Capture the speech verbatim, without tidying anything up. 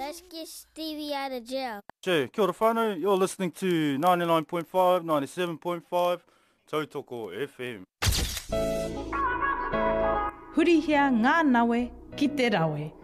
Let's get Stevie out of jail. Che, kia ora whānau, you're listening to ninety-nine point five, ninety-seven point five, Tautoko F M. Hurihia ngā nawe ki te rawe.